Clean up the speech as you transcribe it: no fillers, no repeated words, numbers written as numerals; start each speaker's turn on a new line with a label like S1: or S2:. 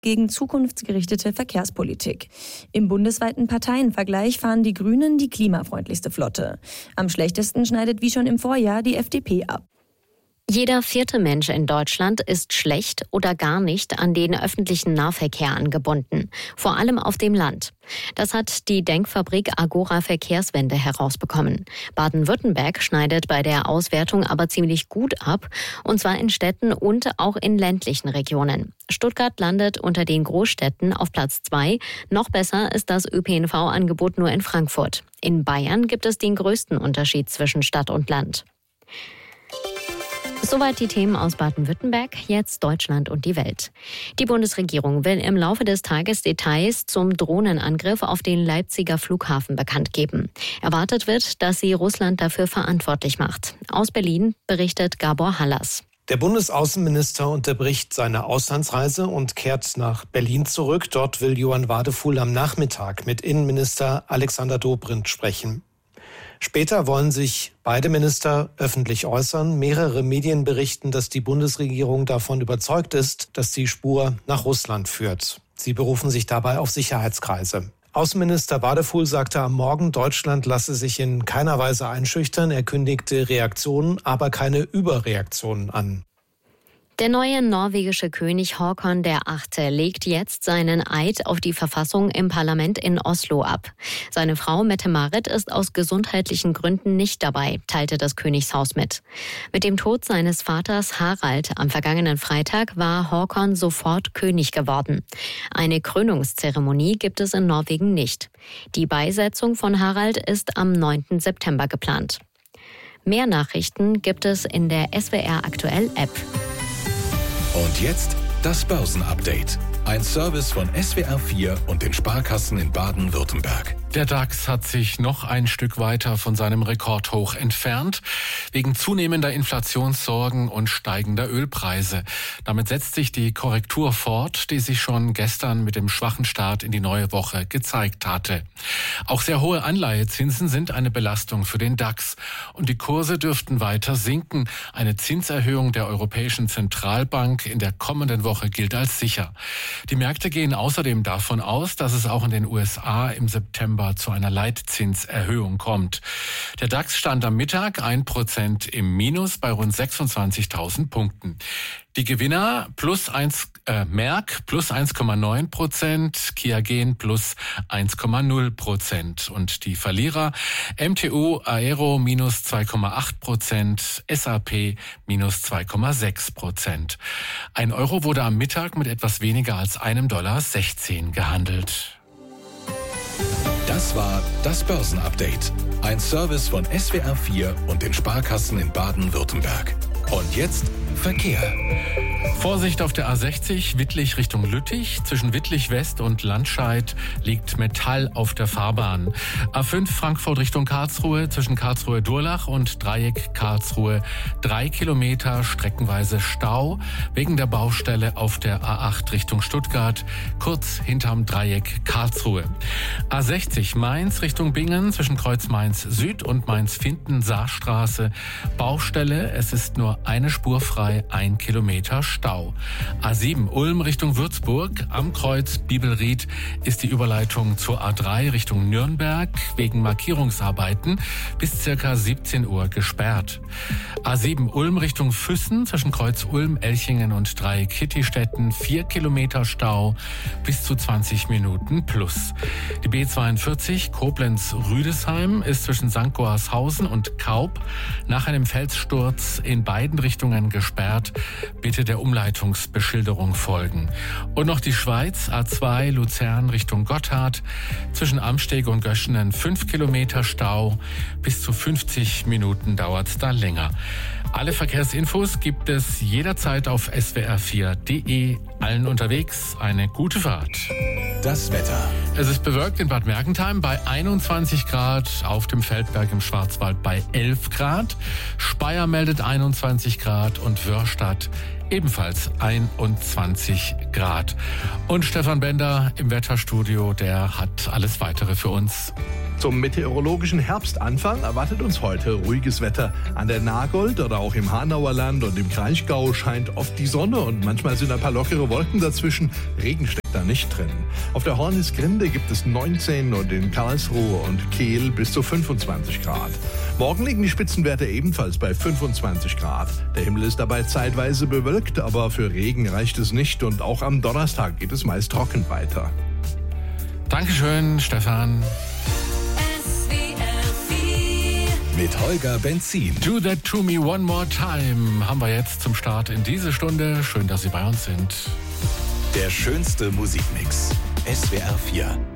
S1: gegen zukunftsgerichtete Verkehrspolitik. Im bundesweiten Parteienvergleich fahren die Grünen die klimafreundlichste Flotte. Am schlechtesten schneidet wie schon im Vorjahr die FDP ab.
S2: Jeder vierte Mensch in Deutschland ist schlecht oder gar nicht an den öffentlichen Nahverkehr angebunden, vor allem auf dem Land. Das hat die Denkfabrik Agora Verkehrswende herausbekommen. Baden-Württemberg schneidet bei der Auswertung aber ziemlich gut ab, und zwar in Städten und auch in ländlichen Regionen. Stuttgart landet unter den Großstädten auf Platz 2. Noch besser ist das ÖPNV-Angebot nur in Frankfurt. In Bayern gibt es den größten Unterschied zwischen Stadt und Land. Soweit die Themen aus Baden-Württemberg, jetzt Deutschland und die Welt. Die Bundesregierung will im Laufe des Tages Details zum Drohnenangriff auf den Leipziger Flughafen bekannt geben. Erwartet wird, dass sie Russland dafür verantwortlich macht. Aus Berlin berichtet Gabor Hallas.
S3: Der Bundesaußenminister unterbricht seine Auslandsreise und kehrt nach Berlin zurück. Dort will Johann Wadefuhl am Nachmittag mit Innenminister Alexander Dobrindt sprechen. Später wollen sich beide Minister öffentlich äußern. Mehrere Medien berichten, dass die Bundesregierung davon überzeugt ist, dass die Spur nach Russland führt. Sie berufen sich dabei auf Sicherheitskreise. Außenminister Wadefuhl sagte am Morgen, Deutschland lasse sich in keiner Weise einschüchtern. Er kündigte Reaktionen, aber keine Überreaktionen an.
S2: Der neue norwegische König Håkon VIII. Legt jetzt seinen Eid auf die Verfassung im Parlament in Oslo ab. Seine Frau Mette-Marit ist aus gesundheitlichen Gründen nicht dabei, teilte das Königshaus mit. Mit dem Tod seines Vaters Harald am vergangenen Freitag war Håkon sofort König geworden. Eine Krönungszeremonie gibt es in Norwegen nicht. Die Beisetzung von Harald ist am 9. September geplant. Mehr Nachrichten gibt es in der SWR Aktuell App.
S4: Und jetzt das Börsenupdate. Ein Service von SWR4 und den Sparkassen in Baden-Württemberg.
S5: Der DAX hat sich noch ein Stück weiter von seinem Rekordhoch entfernt, wegen zunehmender Inflationssorgen und steigender Ölpreise. Damit setzt sich die Korrektur fort, die sich schon gestern mit dem schwachen Start in die neue Woche gezeigt hatte. Auch sehr hohe Anleihezinsen sind eine Belastung für den DAX und die Kurse dürften weiter sinken. Eine Zinserhöhung der Europäischen Zentralbank in der kommenden Woche gilt als sicher. Die Märkte gehen außerdem davon aus, dass es auch in den USA im September zu einer Leitzinserhöhung kommt. Der DAX stand am Mittag 1% im Minus bei rund 26.000 Punkten. Die Gewinner Merck plus 1,9%, Qiagen plus 1,0% und die Verlierer MTU Aero minus 2,8%, SAP minus 2,6%. Ein Euro wurde am Mittag mit etwas weniger als $1,16 gehandelt.
S4: Das war das Börsenupdate. Ein Service von SWR4 und den Sparkassen in Baden-Württemberg. Und jetzt Verkehr.
S5: Vorsicht auf der A60 Wittlich Richtung Lüttich. Zwischen Wittlich West und Landscheid liegt Metall auf der Fahrbahn. A5 Frankfurt Richtung Karlsruhe zwischen Karlsruhe-Durlach und Dreieck Karlsruhe 3 Kilometer streckenweise Stau wegen der Baustelle auf der A8 Richtung Stuttgart, kurz hinterm Dreieck Karlsruhe. A60 Mainz Richtung Bingen zwischen Kreuz Mainz Süd und Mainz-Finden-Saarstraße Baustelle. Es ist nur eine Spur frei, 1 Kilometer Stau. A7 Ulm Richtung Würzburg. Am Kreuz Bibelried ist die Überleitung zur A3 Richtung Nürnberg wegen Markierungsarbeiten bis ca. 17 Uhr gesperrt. A7 Ulm Richtung Füssen zwischen Kreuz Ulm, Elchingen und Dreieck Kittistetten 4 Kilometer Stau bis zu 20 Minuten plus. Die B42 Koblenz-Rüdesheim ist zwischen St. Goarshausen und Kaub nach einem Felssturz in beiden Richtungen gesperrt. Bitte der Umleitungsbeschilderung folgen. Und noch die Schweiz, A2 Luzern Richtung Gotthard. Zwischen Amsteg und Göschenen 5 Kilometer Stau. Bis zu 50 Minuten dauert es da länger. Alle Verkehrsinfos gibt es jederzeit auf swr4.de. Allen unterwegs eine gute Fahrt.
S4: Das Wetter.
S5: Es ist bewölkt in Bad Mergentheim bei 21 Grad, auf dem Feldberg im Schwarzwald bei 11 Grad. Speyer meldet 21 Grad und Wörstadt ebenfalls 21 Grad. Und Stefan Bender im Wetterstudio, der hat alles Weitere für uns.
S6: Zum meteorologischen Herbstanfang erwartet uns heute ruhiges Wetter. An der Nagold oder auch im Hanauer Land und im Kraichgau scheint oft die Sonne und manchmal sind ein paar lockere Wolken dazwischen. Regen steckt da nicht drin. Auf der Hornisgrinde gibt es 19 und in Karlsruhe und Kehl bis zu 25 Grad. Morgen liegen die Spitzenwerte ebenfalls bei 25 Grad. Der Himmel ist dabei zeitweise bewölkt, aber für Regen reicht es nicht und auch am Donnerstag geht es meist trocken weiter.
S5: Dankeschön, Stefan.
S4: Mit Holger Benzin.
S5: Do That To Me One More Time haben wir jetzt zum Start in diese Stunde. Schön, dass Sie bei uns sind.
S4: Der schönste Musikmix. SWR 4.